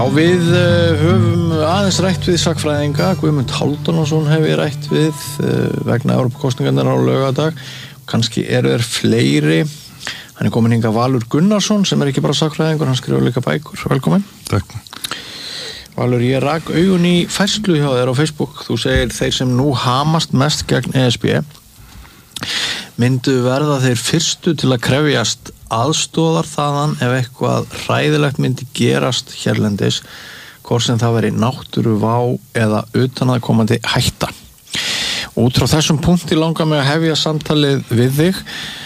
Við höfum aðeins rætt við sakfræðinga, Guðmund Hálfdanarson hefur rætt við vegna Evrópukosningarnar á laugardag. Kannski eru þeir fleiri. Hann komin hingað Valur Gunnarsson sem ekki bara sakfræðingur, hann skrifar líka bækur. Velkomin. Takk. Valur, ég rak augun í færslu hjá þér á Facebook. Þú segir þeir sem nú hamast mest gegn ESB myndu verða þeir fyrstu til að krefjast aðstoðar þaðan ef eitthvað hræðilegt myndi gerast hérlendis, hvort sem það veri náttúruvá eða utanaðkomandi hætta. Út frá þessum punkti langar mig að hefja samtalið við þig.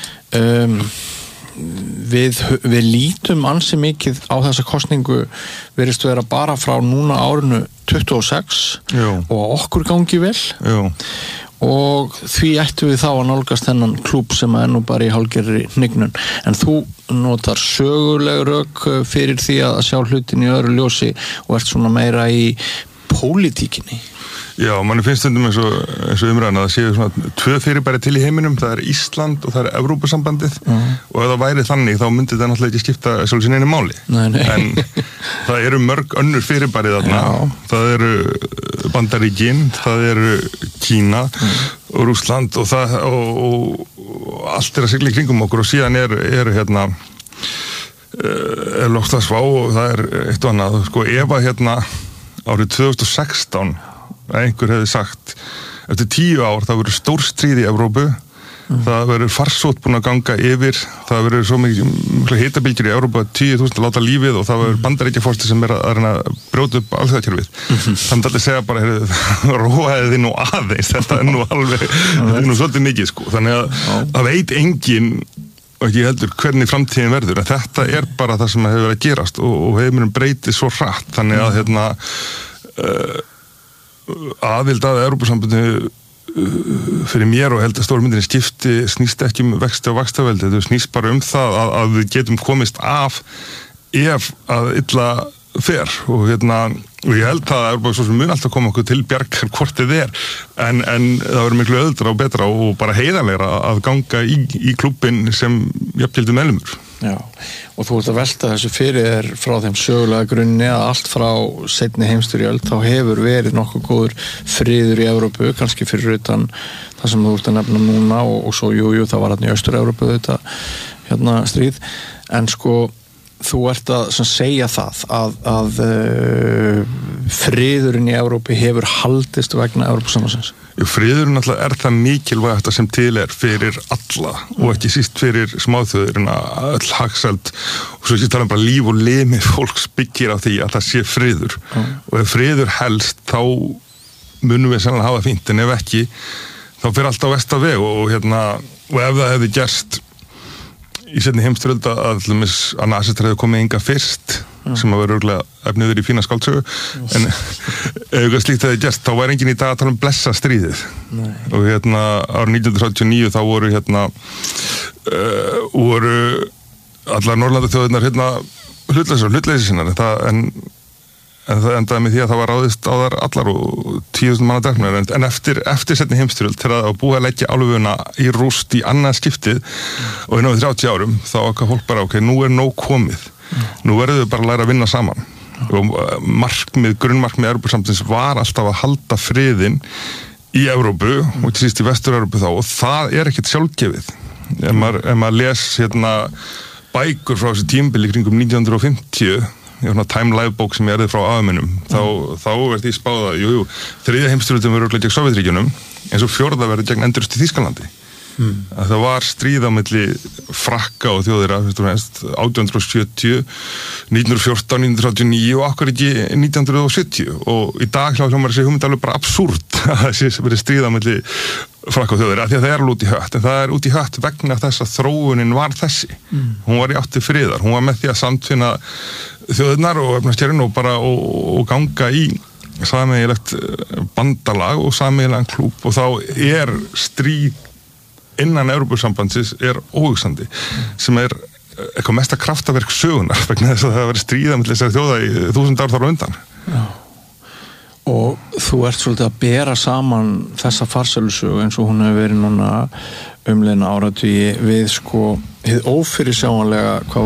Við lítum ansi mikið á þessa kosningu virðist vera bara frá núna árinu 26 og okkur gangi vel. Jú. Og því ættum við þá að nálgast þennan klúbb sem er nú bara í hálfgerðri hnignun. En þú notar söguleg rök fyrir því að sjá hlutin í öðru ljósi og ert svona meira í pólitíkinni. Já, manni finnst stundum eins og umræðan að það séu svona tvö fyrirbæri til í heiminum, það er Ísland og það er Evrópusambandið og ef það væri þannig þá myndi það náttúrulega ekki skipta sjálfsög neinu máli. Nei. En það eru mörg önnur fyrirbæri þarna. Það eru Bandaríkin, það eru Kína og Rússland og það og allt er að sigla í kringum okkur og síðan er loftslagsvá og það er eitt og annað. Sko, ef að árið 2016 að einhver hefði sagt eftir 10 ár það verður stórstríð í Evrópu, það verður farsótt búin að ganga yfir, það verður svo mikið hitabylgjur í Evrópu að 10.000 láta lífið og það verður Bandaríkjaforseti sem er að reyna að brjóta upp alþjóðakerfið. Þannig að segja bara, róaði þið nú aðeins, þetta er nú alveg, þetta er nú svolítið mikið sko. Þannig að það veit enginn og ekki heldur hvernig framtíðin verður, en þetta er bara það sem hefur verið að gerast og heimurinn breytist svo hratt, þannig að aðild að Evrópusambandinu fyrir mér og held að stórmyndinni skipti snýst ekki vexti og vaxtaveldi, þetta snýst bara það að við getum komist af ef að illa fer og og ég held að Evrópusambandinu mun alltaf koma okkur til bjargar hvort þið en það verður miklu öðuldra og betra og bara heiðarlegra að ganga í klubbin sem jafngildur meðlimur. Já, og þú ert að velta þessu fyrir þér frá þeim sögulega grunni að allt frá seinni heimsstyrjöld þá hefur verið nokkuð góður friður í Evrópu, kannski fyrir utan það sem þú ert að nefna núna og svo það var í Austur-Evrópu þetta stríð, en sko þú ert að segja það að friðurinn í Evrópu hefur haldist vegna Evrópusambandsins. Friðurinn alltaf er það mikilvægt sem til er fyrir alla og ekki síst fyrir smáþjóðirinn að öll hagsæld og svo ekki tala bara líf og limi fólks byggir á því að það sé friður og ef friður helst þá munum við sannlega hafa fínt en ef ekki þá fyrir allt á versta veg og ef það hefði gerst í seinni heimsstyrjöld að nasistar hefði komið hingað fyrst sem að vera örugglega efniður í fína skáldsögu en ef eitthvað slíkt hefði gerst þá væri enginn í dag að tala blessa stríðið. Nei. Og árið 1939 þá voru allar Norðurlandaþjóðirnar hlutleysir sinnar en það endaði með því að það var ráðist á þar allar og 10.000 manna drefnir en eftir seinni heimsstyrjöld þegar það var búið að leggja álfuna í rúst í annað skiptið og í 30 árum þá ákvað fólk bara nú er nóg komið, nú verðum við bara að læra að vinna saman og grunnmarkmið Evrópusambandsins var alltaf að halda friðinn í Evrópu og til síst í Vestur-Evrópu þá og það er ekkert sjálfgefið ef maður les bækur frá þessu tímabili kringum 1950 Time Life bók sem ég erði frá aðmennum þá er því spáð að þriðja heimsstyrjöldin verður gegn Sovétríkjunum eins og fjórða verður gegn endurreisn í Þýskalandi. Að það var stríð á milli Frakka og Þjóðverja 1870, 1914, 1939 og akkur ekki 1970 og í dag hljómar þessi hugmynd alveg bara absúrt að þessi verið stríð á milli Frakka og Þjóðverja því að það er alveg út í hött en það er út í hött vegna þess að þróunin var þessi. Hún var í átt til friðar, hún var með því að samtvinna þjóðirnar og efnastjörn og bara og ganga í sameiginlegt bandalag og sameiginlegan klúbb og þá er stríð innan Evrópusambandsins er óhugsandi sem er eitthvað mesta kraftaverk sögunar vegna þess að það verið stríða milli þessari þjóða í 1000 ár þar á undan. Já. Og þú ert svolítið að bera saman þessa farsælusögu eins og hún hefur verið núna umliðna áratugi við hið ófyrirsjáanlega hvað varðar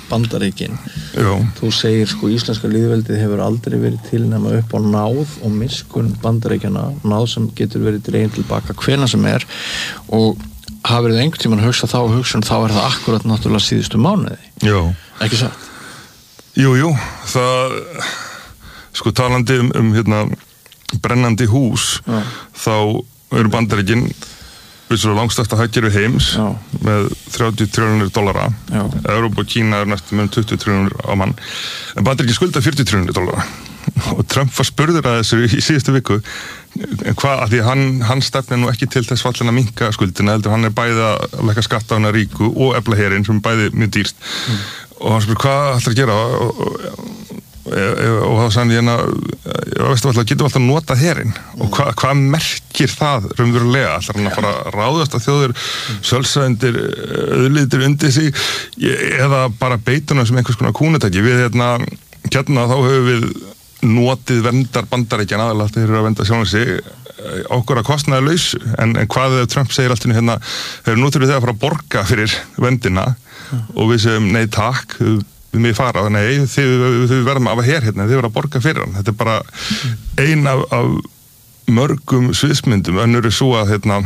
Bandaríkin. Jú. Þú segir sko íslenska lýðveldið hefur aldrei verið til nema upp á náð og miskun Bandaríkjana, náð sem getur verið dregin tilbaka hvenær sem og hafið þið einhvern tímann hugsað þá hugsun, þá það akkurat náttúrulega síðustu mánuði. Jú. Ekki satt? Jú, það sko talandi hérna brennandi hús, þá eru Bandaríkin vissulega langstærsta hagkerfi heims með $30 triljónir. Evrópa og Kína næstum með $20 triljónir á mann. En Bandaríkin skulda $40 triljónir. Og Trump var spurður að þessu í síðustu viku að því hann stefnir nú ekki til þess fallin að minnka skuldina, heldur hann bæði að lækka skatta á hana ríku og efla herinn sem bæði mjög dýrt. Og hann spurði hvað ætlar að gera og þá sagði ég getum alltaf notað herinn og hvað merkir það raunverulega, ætlar hann að fara að ráðast að þjóðir sölsæðindir auðlitir undir sig eða bara beituna sem einhvers konar kúnutæki við hérna þá höfum við notið verndar Bandaríkjanna aðalega þeir eru að vernda sjálfum sig okkur að kostnaði lausu en hvað Trump segir alltaf hérna þeir nú þurfum þeir að fara að borga fyrir verndina og við segjum nei takk við mig fara, nei, þið verðum að hafa hér hérna, þið verðum að borga fyrir hann. Þetta bara ein af mörgum sviðsmyndum, önnur svo að hérna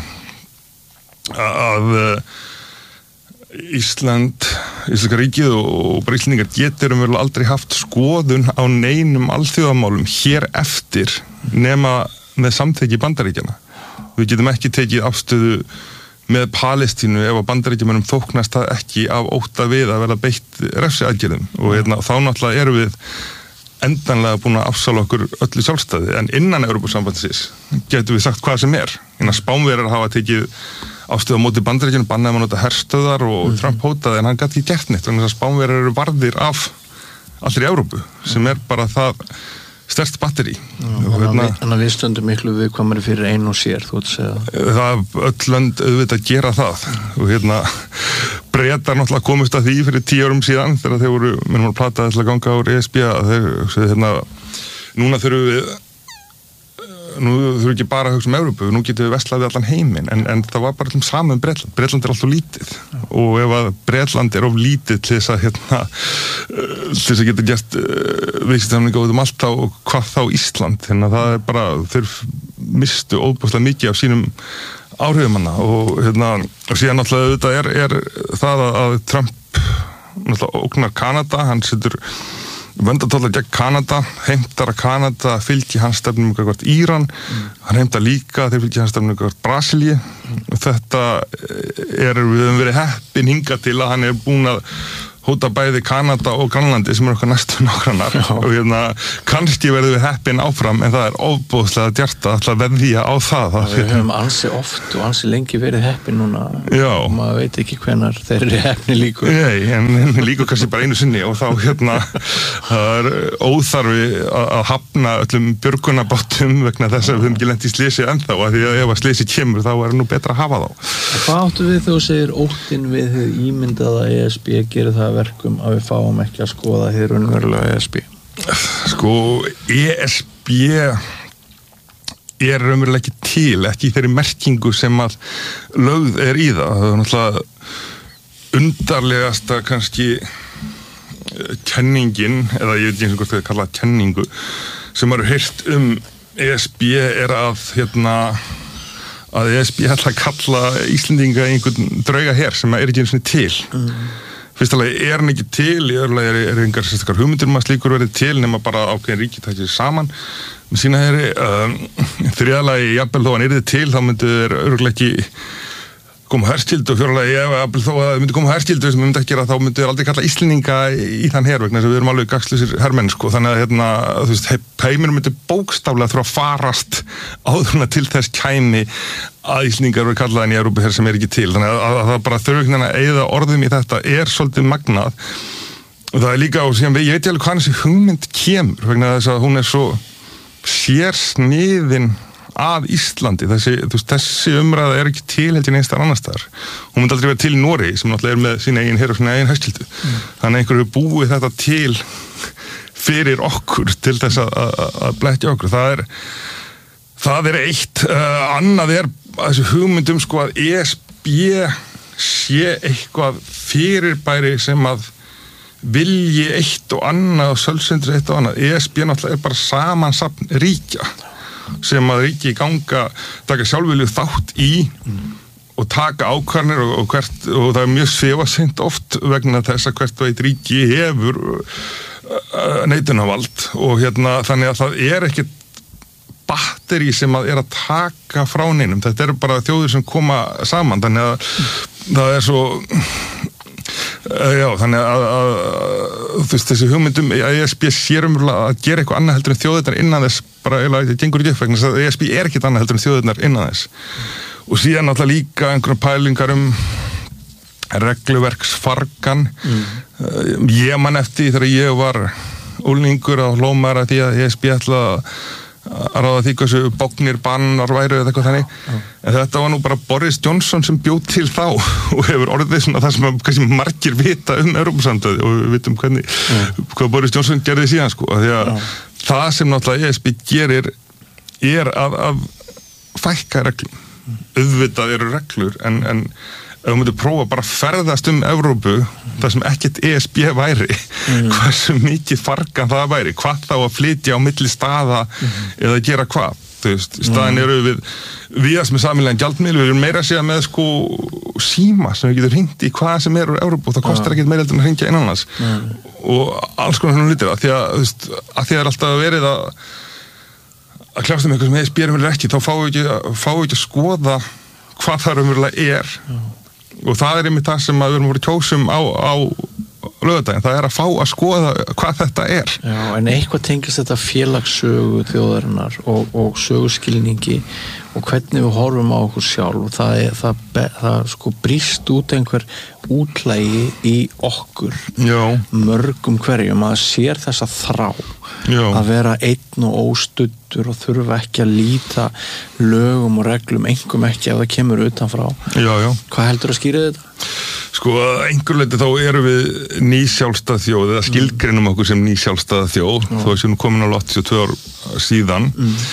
að Íslenska ríkið og bara Íslendingar getur aldrei haft skoðun á neinum alþjóðamálum hér eftir nema með samþykki Bandaríkjanna. Við getum ekki tekið afstöðu með Palestínu ef að Bandaríkjamönnum þóknast það ekki af ótta við að verða beitt refsiaðgerðum og þá náttúrulega erum við endanlega búin að afsala okkur öllu sjálfstæði en innan Evrópusambandsins getum við sagt hvað sem Spánverjar hafa tekið afstöðu á móti Bandaríkjunum, bannaði að nota herstöðar og Trump hótaði en hann gat ekki gert neitt þannig að Spánverjar eru varðir af allir í Evrópu sem bara það stærst batteri. Þannig að við stöndum miklu viðkvæmari fyrir einu og sér, þú veit að segja. Það öll lönd auðvitað gera það og Bretar náttúrulega komust að því fyrir 10 árum síðan þegar þeir voru, minnum að plata þess að ganga á ESB að þeir núna þurfum við ekki bara að hugsa Evrópu, nú getum við veslað við allan heiminn, en það var bara saman Bretland. Bretland alltaf lítið og ef að Bretland of lítið til þess að geta gert viðskiptasamninga út allt þá og hvað þá Ísland, þannig að það bara þeir mistu óbúslega mikið af sínum áhrifumanna og síðan náttúrulega auðvitað það að Trump náttúrulega ógnar Kanada, hann setur vöndatólar gegn Kanada, heimtar að Kanada fylgi hans stefnum hvert Íran, hann heimtar líka þeir fylgi hans stefnum hvert Brasilíu og þetta við höfum verið heppin hingað til að hann búin að hóta bæði Kanada og Grænlandi sem okkar næstu nágrannar og kannski verðum við heppin áfram en það ofboðslega djarta að veðja á það. Við höfum ansi oft og ansi lengi verið heppin núna og maður veit ekki hvenar þeir eru heppni líkur. Nei, en líkur kannski bara einu sinni og þá það óþarfi að hafna öllum björgunarbáttum vegna þess að við höfum ekki lent í slysi ennþá af því að ef að slysi kemur þá nú betra að hafa þá. Hvað áttu við þegar þú segir óttinn við hið ímyndaða ESB gerir það verkum að við fáum ekki að skoða hér raunverulega ESB? Sko, ESB raunverulega ekki til, ekki í þeirri merkingu sem að lögð í það. Það náttúrulega undarlegasta kannski kenningin, eða ég veit ekki hvort þau kalla kenningu, sem maður heyrt ESB að ESB ætla að kalla Íslendinga einhvern drauga her sem ekki einu sinni til. Fyrstulega hann ekki til, í öðru lagi engar sérstakar hugmyndir að slíkur verið til nema bara ákveðin ríki tækir saman með sína heri. Þriðalagi, jafnvel þó hann yrði til, þá myndi þeir örugglega ekki koma herskildu og fjóralagi, jafnvel þó að það myndi koma herskildu sem við myndi ekki gera, þá myndi þeir aldrei kalla Íslendinga í þann her vegna þess að við erum alveg gagnslausir hermenn, sko. Þannig að heimurinn myndi bókstaflega þurfa að farast áðurna til þess kæmi að Íslendingar eru kallaðin í Evrópu sem ekki til. Þannig að það bara þurfa að eyða orðum í þetta svolítið magnað. Og það líka, og síðan ég veit ekki alveg hvað þessi hugmynd kemur, vegna þess að hún svo sérsniðin að Íslandi. Þessi umræða ekki til heldur einstakar annar staðar. Hún myndi aldrei vera til í Noregi sem náttúrulega með sína eigin her og sína eigin herskildu. Þannig að einhverju hefur búið þetta til fyrir okkur til þess að blekkja okkur. Það eitt. Annað þessi hugmyndum sko að ESB sé eitthvað fyrirbæri sem að vilji eitt og annað og sölsundri eitt og annað. ESB náttúrulega bara samansafn ríkja sem að ríki taka sjálfvilju þátt í og taka ákvarðanir og það mjög svifaseint oft vegna þess að hvert veit ríki hefur neitunarvald og þannig að það ekkert batteri sem að taka frá neinum. Þetta bara þjóðir sem koma saman, þannig að það svo þannig að þú veist, þessi hugmyndum að ESB að gera eitthvað annað heldur en þjóðirnar innan þess, bara eiginlega þetta gengur ekki upp vegna þess að ESB ekkert annað heldur en þjóðirnar innan þess. Og síðan náttúrulega líka einhverjum pælingar regluverksfargan. Ég man eftir þegar ég var úlningur á hlómar að því að ESB ætlaði að ráða því hversu bóknir bannar væru eða eitthvað þannig. En þetta var nú bara Boris Johnson sem bjóð til þá og hefur orðið svona það sem kannski margir vita Evrópusambandið og við vitum hvað Boris Johnson gerði síðan sko. Því að það sem náttúrulega ESB gerir að fækka reglum. Auðvitað eru reglur en ef þú myndir prófa bara að ferðast Evrópu það sem ekkert ESB væri hversu mikið fargan það væri, hvað þá að flytja á milli staða eða gera hvað, þú veist, staðin eru við sem sameiginlegan gjaldmiðil, við erum meira að segja með sko síma sem við getum hringt í hvað sem úr Evrópu og það kostar ekkert meira heldur en að hringja innanlands og alls konar svona hlutir að því að það alltaf verið að kljást eitthvað sem ESB verið ekki, þá fáum við ekki að skoða hvað það raunverulega og það einmitt það sem við erum voru kjósum á laugardaginn, það að fá að skoða hvað þetta Já, en eitthvað tengist þetta félagssögu þjóðarinnar og söguskilningi og hvernig við horfum á okkur sjálf og það sko brýst út einhver útlægi í okkur mörgum hverjum að sér þessa þrá að vera einn og óstuddur og þurfa ekki að líta lögum og reglum, einhverjum ekki ef það kemur utanfrá. Hvað heldur að skýra þetta? Sko, að einhver leyti þá erum við nýsjálfstæð þjóð eða skilgreinum okkur sem nýsjálfstæð þjóð þó að séum komin á 82 ár síðan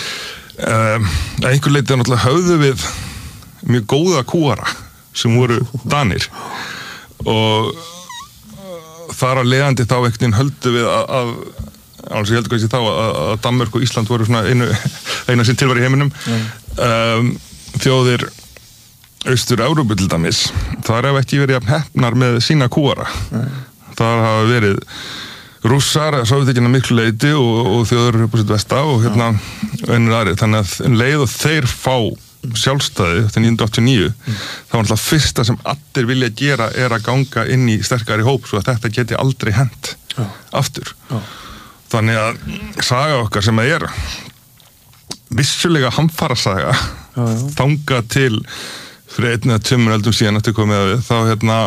að einhver leyti náttúrulega höfðu við mjög góða kúara sem voru Danir og þar að leiðandi þá ekkert höldu við að alveg ég heldur kannski þá að Danmörk og Ísland voru svona eina sem til var í heiminum þjóðir Austur-Evrópu til dæmis þar hafa ekki verið jafn heppnar með sína kúara þar hafa verið Rússar, Sovétríkin að miklu leyti og þjóður upp á sitt vesta og önnur aðrir, þannig að leið og þeir fá sjálfstæði þetta 1989 þá var alltaf fyrsta sem allir vilja gera að ganga inn í sterkari hóp svo að þetta geti aldrei hent aftur þannig að saga okkar sem að vissulega hamfarasaga þangað til fyrir 1 eða 2 öldum síðan eftir komið að við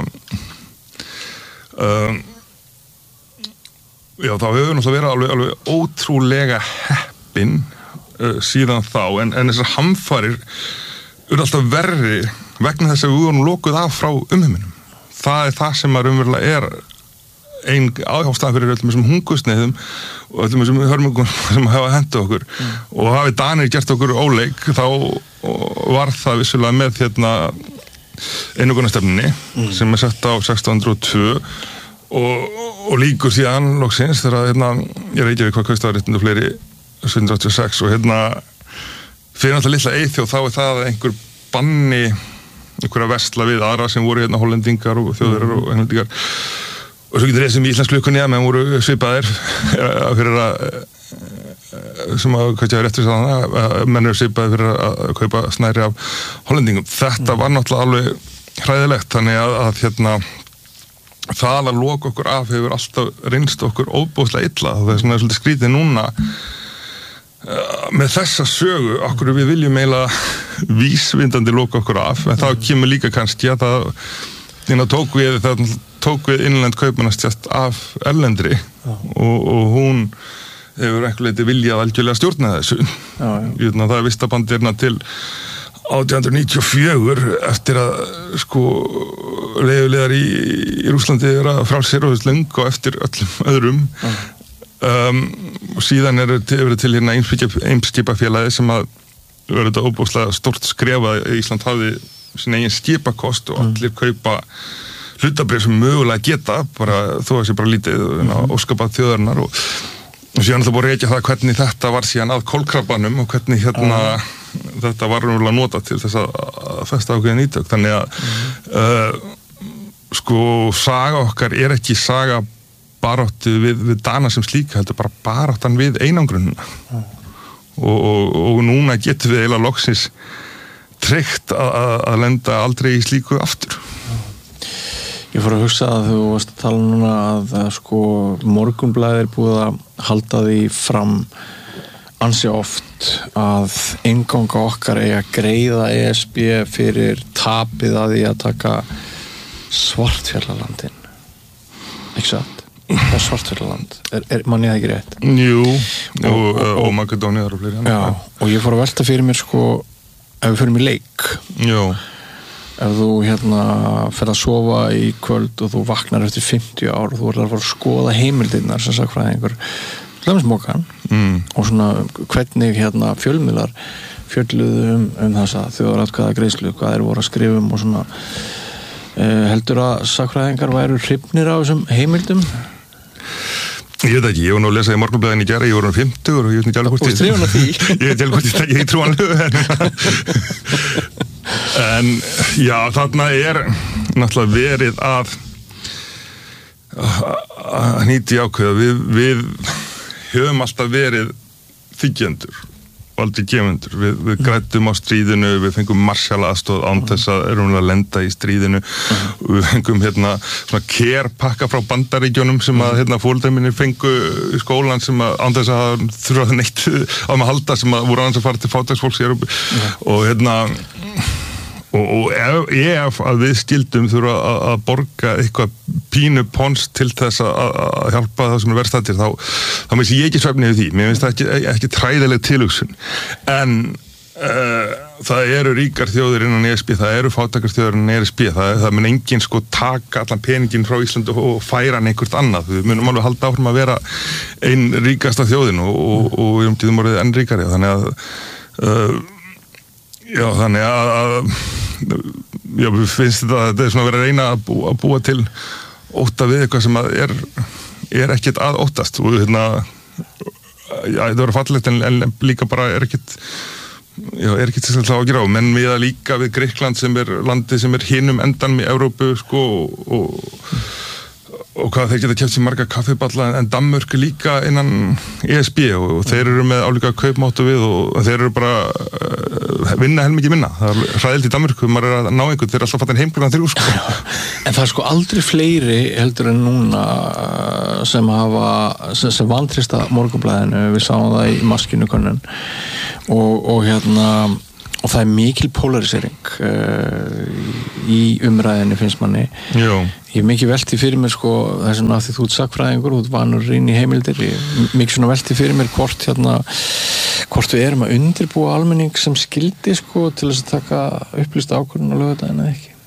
þá þá hefur náttúrulega verið alveg ótrúlega heppin síðan þá en þessar hamfarir eru alltaf verri vegna þess að við vorum lokuð af frá umheiminum það það sem að raunverulega ein ástæðan fyrir öllum þessum hungursneiðum og öllum þessum hörmungum sem hafa hentu okkur og hafi Danir gert okkur óleik þá var það vissulega með einokunarstefnunni sem sett á 1602 og líkur síðan loksins þegar ég reykja við hvað kaustaðaréttindu fleiri 1786 og fyrir alltaf litla eyþjóð þá það að einhver banni einhverja versla við aðra sem voru hollendingar og þjóðverjar og englendingar og svo getur ég sem í íslensku klukkunni menn voru svipaðir fyrir sem að hvað ég réttur að menn eru svipaðir fyrir að kaupa snæri af hollendingum þetta var náttúrulega alveg hræðilegt þannig að það að loka okkur af hefur alltaf reynst okkur óbúslega illa það svona svolítið skrítið núna með þessa sögu okkur við viljum eiginlega vísvindandi loka okkur af en þá kemur líka kannski að það tók við innlend kaupmannastjast af erlendri og hún hefur einhver leyti viljað algjörlega stjórna þessu það vistabandirna til 1894 eftir að sko leigulegar í Rússlandi að frálsir og löngu og eftir öllum öðrum og síðan hefur til Eimskipafélagi sem að verður þetta óbúslega stórt skref að Ísland hafði sin eigin skipakost og allir kaupa hlutabréf sem mögulega geta, bara, þó að sé bara lítið óskapað þjóðarinnar og síðan alltaf búið að rekja það hvernig þetta var síðan að kolkrabbanum og hvernig þetta var umverulega notað til þess að festa ákveðin ítök. Þannig að sko saga okkar ekki saga baráttu við Dana sem slíka, heldur bara baráttan við einangrunina. Og núna getum við eiginlega loksins tryggt að lenda aldrei í slíku aftur. Ég fór að hugsa að þú varst að tala núna að sko Morgunblaðið búið að halda því fram ansi oft að innganga okkar eigi að greiða ESB fyrir tapið að því að taka Svartfjallalandinn. Ekki satt? Það er Svartfjallaland. Man ég það ekki rétt? Jú, og Makedónia og fleiri. Já, og ég fór að velta fyrir mér sko ef við förum í leik. Jú. Ef þú fer að sofa í kvöld og þú vaknar eftir 50 ár og þú verður að fara að skoða heimildirnar sem sagfræðingur Hlemmsmokan og svona hvernig fjölmiðlar fjölluðu þessa þjóðaratkvæðagreiðslu, hvað þeir voru að skrifa og svona heldur að sagfræðingar væru hrifnir á þessum heimildum? Ég veit ekki, ég var nú að lesa í Morgunblaðinu í gær, ég voru 50 og ég veit ekki alveg hvort ég trúi hann að því ég veit ekki hvort ég trúi hann en já, þarna náttúrulega verið að hnýti ákveða við höfum alltaf verið þiggjendur og aldrei gefundur, við græddum á stríðinu, við fengum Marshall-aðstoð án þess að lenda í stríðinu við fengum svona care-pakka frá Bandaríkjunum sem að foreldrar mínir fengu í skólan sem að án þess að þurfa neitt á að halda sem að voru annars að fara til fátæksfólks í Evrópu og ef að við skildum þurfa að borga eitthvað pínu pons til þess að hjálpa það sem verst þattir, þá minnst ég ekki svefni við því, mér finnst það ekki træðileg tilhugsun, en það eru ríkar þjóðir innan ESB, það eru fátækar þjóðir innan ESB, það mun enginn sko taka allan peningin frá Íslandu og færa hann einhvert annað, við munum alveg halda áfram að vera einn ríkasta þjóðin og við tíðum orðið enn ríkari, þannig að já, við finnst þetta er svona að vera að reyna að búa til ótta við eitthvað sem að er ekkert að óttast og já, þetta verður fallegt en líka bara er ekkert til að gera á, menn við að líka við Grikkland sem er landið sem er hinum endanum í Evrópu sko og hvað þeir geta keypt sér marga kaffiballa en Danmörk líka innan ESB og þeir eru með álíka kaupmáttu við og þeir eru bara vinna helmikið minna. Það er hræðilegt í Danmörku, maður er að ná einhvern, þeir er alltaf fattin heim klukkan 3 sko. En það er sko aldrei fleiri heldur en núna sem vantrista Morgunblaðinu, við sáum það í Maskinukönnun og það er mikil polarisering í umræðinni finnst manni. Jú. Ég mikið velti fyrir mér sko þess að því þú ert sagfræðingur og þú ert vanur inn í heimildir, mikið svona velti fyrir mér hvort við erum að undirbúa almenning sem skildi sko til þess að taka upplýsta ákvörðun á laugardaginn eða ekki.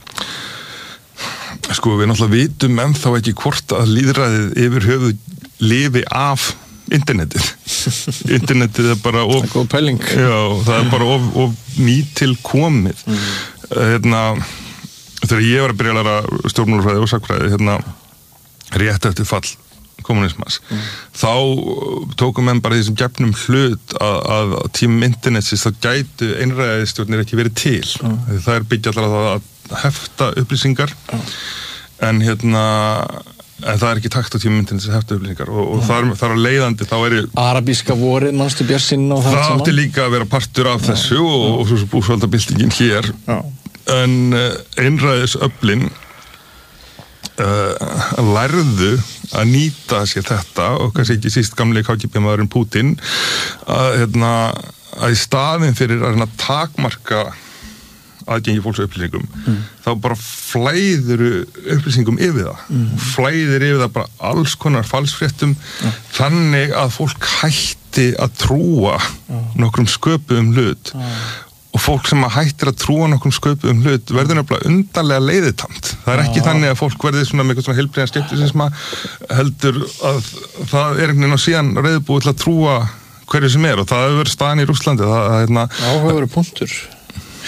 Sko við náttúrulega vitum ennþá ekki hvort að lýðræðið yfir höfuð lifi af internetið. Internetið er bara það er góð pæling. Já, það er bara of nýtil komið. Þegar ég var að byrja að læra stjórnmálafræði og sagnfræði rétt eftir fall kommunismans þá tókum menn bara því sem gefnum hlut að tímum internetsins þá gætu einræðisstjórnir ekki verið til. Það er byggja allar að hefta upplýsingar en það er ekki takt á tímum internetsins að hefta upplýsingar og þar að leiðandi þá Arabíska vorið, manstu Björnsinn og það átti líka að vera partur af þessu og svo búsvaldabyltingin hér en einræðisöflin lærðu að nýta sér þetta og kannski ekki síst gamli KGB-maðurinn Putin að í staðinn fyrir að takmarka aðgengi fólks upplýsingum þá bara flæðir upplýsingum yfir það flæðir yfir það bara alls konar falsfréttum þannig að fólk hætti að trúa nokkrum sköpuðum hlut og fólk sem hættir að trúa nokkrum sköpuðum hlut verður nefnilega undarlega leiðitamt. Það er ekki þannig að fólk verður svona með eitthvað svona heilbrigðan skeptisisma heldur að það er einhvern veginn á síðan reiðbúið til að trúa hverju sem og það hefur verið staðan í Rússlandi. Áhugaverður punktur.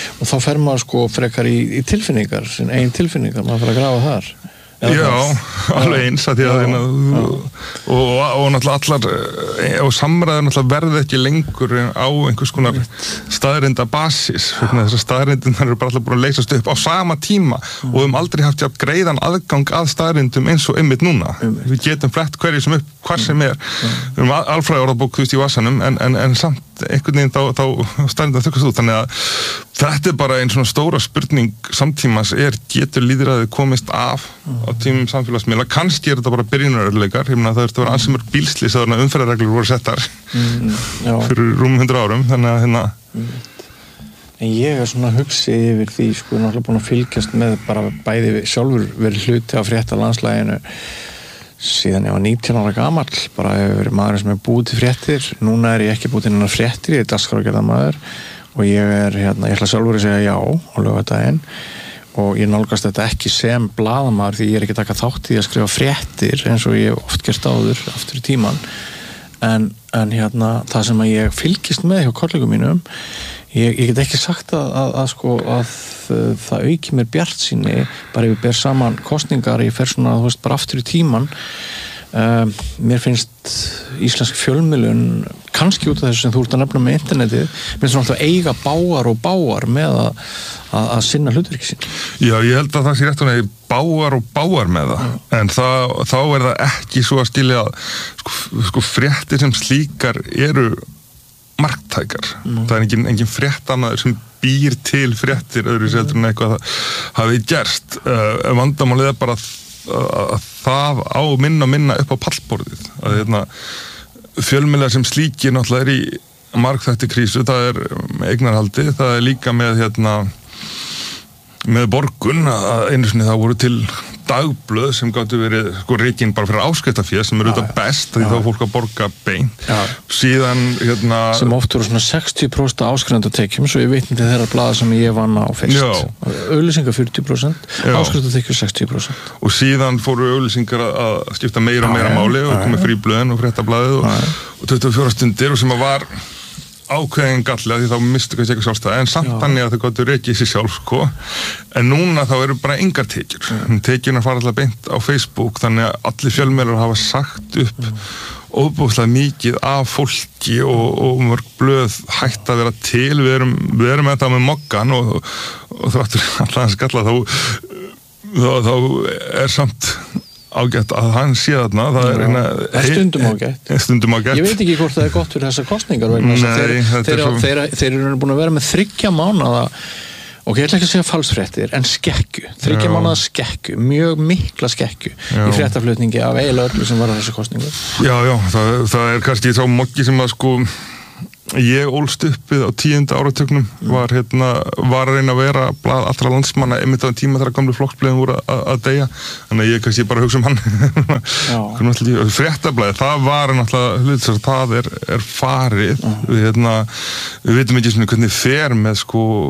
og þá fer maður sko frekar í tilfinningar, sin eigin tilfinningar, maður fer að grafa þar. Já, alveg eins að því að og náttúrulega allar og samræður náttúrulega verði ekki lengur á einhvers konar staðreinda basis, þessar staðreindin eru bara alltaf búin að leysast upp á sama tíma og við aldrei haft jafn greiðan aðgang að staðreindum eins og einmitt núna. Við getum flett hverju sem upp, hvar sem við erum alfræðiorðabók, þú veist, í vasanum en samt einhvern veginn þá staðreindan þukkast út, þannig að þetta bara einn svona stóra spurning samtímas getur lýðræðið komist af á tímum samfélagsmiðla, kannski þetta bara byrjunarörleikar, ég meina það að vera ansi mörg bílslys að umferðarreglur voru settar fyrir rúm 100 árum, þannig að En ég svona hugsi yfir því, sko, náttúrulega búin að fylgjast með bara bæði sjálfur verið hluti af fréttalandslæginu síðan ég var 19 ára gamall, bara hefur verið maður sem búið til fréttir, núna ég ekki búið til hennar fréttir, ég dagskrárgerðarmaður og ég ætla sjálfur að segja já á laugardaginn og ég nálgast þetta ekki sem blaðamaður því ég ekki taka þátt í að skrifa fréttir eins og ég hef oft gert áður aftur í tíman en það sem að ég fylgist með hjá kollegum mínum ég get ekki sagt að það auki mér bjartsýni bara ef ég ber saman kosningar ég fer svona, þú veist, bara aftur í tíman mér finnst íslensk fjölmiðlun kannski út af þessu sem þú ert að nefna með internetið mér finnst svona alltaf eiga báar með að sinna hlutverki sín. Já, ég held að það sé rétt að báar með það en þá það ekki svo að skilja sko fréttir sem slíkar eru marktækar. Það engin fréttamaður sem býr til fréttir öðru seldur en eitthvað hafi gerst. Vandamálið bara að það á minna upp á pallborðið. Fjölmiðlar sem slíkir náttúrulega í margþætti krísu, það eignarhaldi, það líka með borgun að einu sinni það voru til dagblöð sem gátu verið rekin bara fyrir áskriftafé sem auðvitað best því þá fólk að borga beint síðan sem oft voru svona 60% áskrifendatekjum svo ég vitni til þeirra blaða sem ég vann á fyrst auglýsingar 40% áskrifendatekjur 60% og síðan fóru auglýsingar að skipta meira og meira máli og komið fríblöðin og fréttablaðið og 24 stundir og sem að var ákveðin galli því þá mistu kannski ekki sjálfstæði en samt þannig að þau gáttu rekið sér sjálf en núna þá eru bara engar tekjurnar fara alltaf beint á Facebook þannig að allir fjölmiðlar hafa sagt upp óbúslega mikið af fólki og mörg blöð hætt að vera til við erum með þetta með moggan og þráttur alltaf hans galla þá samt ágætt að hann sé þarna það stundum ágætt ég veit ekki hvort það gott fyrir þessar kosningar þeir eru búin að vera með 3 mánaða og ég ætla ekki að segja falsfréttir en skekku, 3 mánaða skekku mjög mikla skekku í fréttaflutningi af eiginlega öllu sem var á þessu kosningu það kannski sá moggi sem að ég ólst uppið á 10. áratögnum var að reyna að vera blað allra landsmanna einmitt á tíma þegar gamlu flokksblöðin voru að deyja þannig að ég kannski bara hugsa hann fréttablaðið, það var náttúrulega það er farið við veitum ekki svona hvernig fer með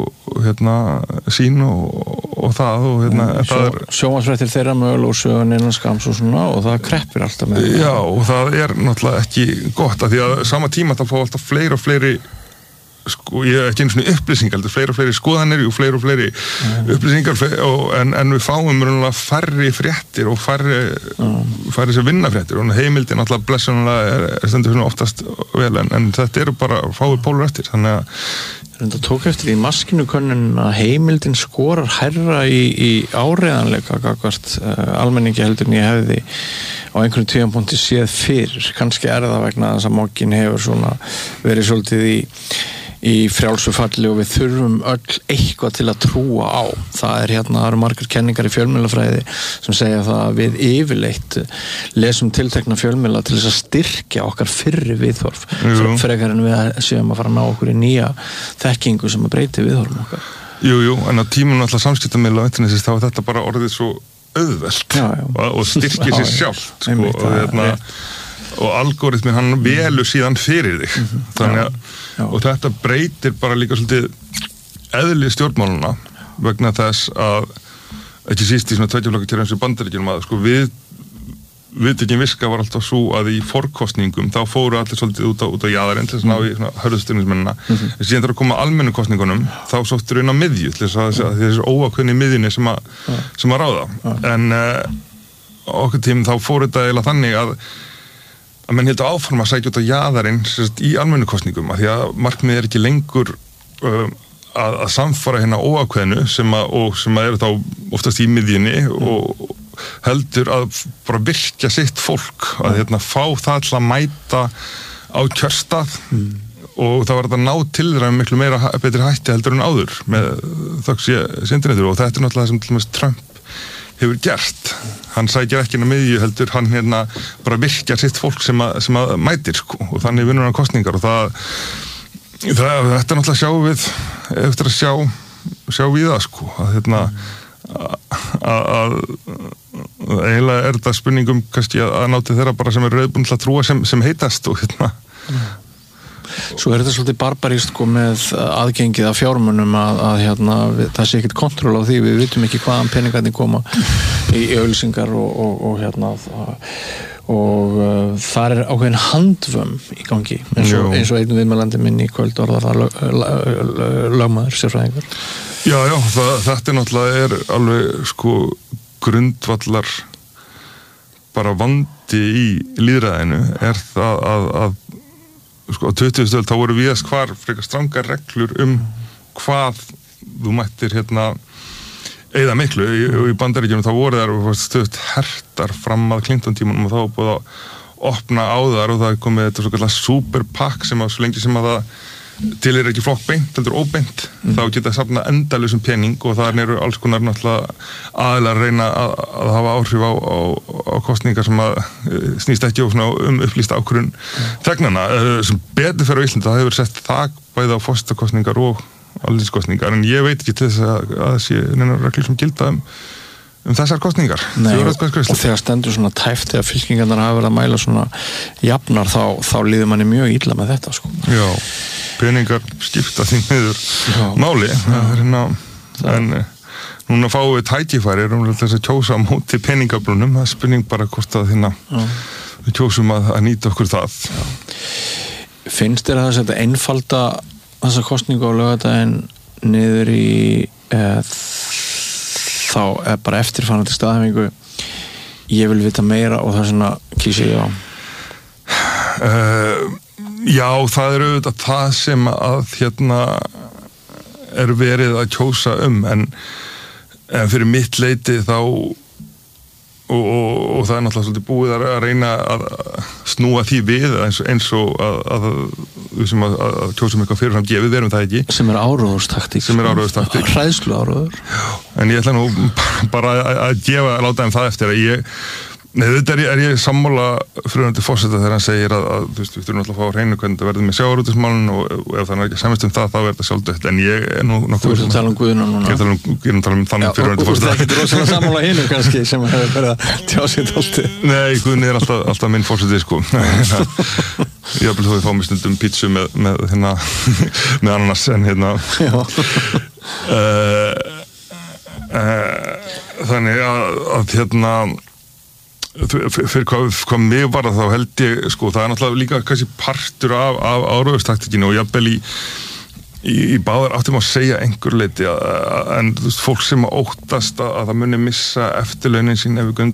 sín og það og sjónvarpsfréttir þeirra mögulega og sögun innan skams og svona og það kreppir alltaf með og það er náttúrulega ekki gott af því að sama tíma það fá alltaf fleiri og fleiri ég er ekki einu svona upplýsingar fleiri og fleiri skoðanir og fleiri upplýsingar en við fáum færri fréttir og færri sem vinna fréttir og heimildin alltaf blessunlega stendur svona oftast vel en þetta eru bara fáir pólur eftir þannig að Það tók eftir í maskinukönnun að heimildin skorar hærra í áreiðanleika gagnvart almenningi heldur en ég hefði á einhverjum tímapunkti séð fyrir. Kannski það vegna þess að moggin hefur svona verið svolítið í frjálsu falli og við þurfum öll eitthvað til að trúa á. Það eru margar kenningar í fjölmiðlafræði sem segja það að við yfirleitt lesum tiltekna fjölmiðla til þess að styrkja okkar fyrri viðhorf frekar en við séum að fara að ná okkur í nýja þekkingu sem að breyti viðhorfum okkar. Jú, en á tímum alltaf samskiptamiðla á internetis þá er þetta bara orðið svo auðvelt og styrkir sér sjálft og algoritminn hann velur síðan fyrir þig þannig að og þetta breytir bara líka svolítið eðli stjórnmáluna vegna þess að ekki síst í svona tveggjarflokkakerfi eins og Bandaríkjunum að við viðtekin viska var alltaf svo að í forkostningum þá fóru allir svolítið út á jaðarinn til þess að ná í hörðustunismennina síðan þegar að koma almennu kostningunum þá sóttur inn á miðju til þess að þessi óákveðni í miðjunni sem að ráða en okkur tím þá fóru þetta eiginlega þannig að menn heldur áforma að sækja út á jaðarinn í almennu kostningum af því að markmið ekki lengur að samfara hérna óákveðinu sem er þá oftast í miðjunni og heldur að bara virkja sitt fólk að fá það til að mæta á kjörstað og það var að ná til þeirra miklu meira betri hætti heldur en áður með þöggs internetur og þetta er náttúrulega sem til dæmis Trump hefur gert hann sækir ekki inn á miðju heldur hann bara virkja sitt fólk sem að mætir sko, og þannig vinnur hann kosningar og þetta er náttúrulega sjá við eftir að sjá við það sko að eiginlega er þetta spurningum kannski að náti þeirra bara sem er rauðbúin til að trúa sem heitast og Svo er þetta svolítið barbaríst sko með aðgengið af fjármunum að það sé ekkert kontról á því, við vitum ekki hvaðan peningarnir koma í auglýsingar og þar er ákveðin handvömm í gangi eins og einn viðmælandi minn í kvöld orðar það lögmaður sérfræðingur. Já, þetta náttúrulega alveg sko grundvallar bara vandi í lýðræðinu er það að sko á 20. öld þá voru víðast hvar frekar strangar reglur hvað þú mættir eyða miklu og í Bandaríkjunum þá voru þær stöðugt hertar fram að Clinton-tímanum og þá var búið að opna á þar og það komið þetta svo kallar super PAC sem að svo lengi sem að það til ekki flokkbeint, heldur óbeint þá geta safna endalausum pening og það eru alls konar náttúrulega aðilar að reyna að hafa áhrif á kostningar sem að snýst ekki upplýsta ákvörðun þegnana sem betur fyrir á Íslandi það hefur sett þak bæði á forsetakostningar og alþingiskostningar en ég veit ekki til þess að það sé neina reglur sem gilda þessar kostningar. Nei, og þegar stendur svona tæft þegar fylkingarnar hafa verið að mæla svona jafnar þá líður manni mjög illa með þetta sko. Já, peningar skipta því niður máli en núna fáum við tækifæri þess að kjósa á móti peningabrunum það er spurning bara hvort að við kjósum að nýta okkur það. Já. Finnst þér að þetta einfalda þessa kostningu á laugardaginn niður í þá bara eftirfarandi staðhæfingu ég vil vita meira og það er svona kýsi já Já, það er auðvitað það sem að er verið að kjósa en fyrir mitt leyti þá og það er náttúrulega svolítið búið að reyna að snúa því við eins og að við sem að kjósum eitthvað fyrir hann gefið verum það ekki sem er áróðurstaktík hræðslu áróður en ég ætla nú bara að láta þeim það eftir að þetta er ég sammála frumandi forseta þegar hann segir að við þurfum alltaf að fá að reyna hvernig þetta verður með sjávarútvegsmálin og ef það er ekki samvist það þá er þetta sjálfdött en ég er nú nokkuð Þú ert að tala Guðna núna Ég er að tala þannig frumandi forseta Það getur rosalega sammála hinum kannski sem hefur verið að tjá sér alltaf Nei, Guðni er alltaf minn forseti sko Ég hafði þó að fá mig stundum pítsu með ananas en þannig að fyrir hvað mig var þá held ég sko, það er náttúrulega líka kannski partur af áróðurstaktíkinu og jafnvel í báðar áttum að segja einhver leyti en fólk sem óttast að það muni missa eftirlaunin sín ef við